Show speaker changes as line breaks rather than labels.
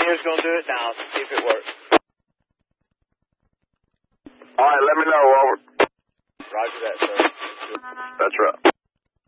engineer's going to do it now. See if it works.
All right, let me know. Over.
Roger that, sir.
That's right.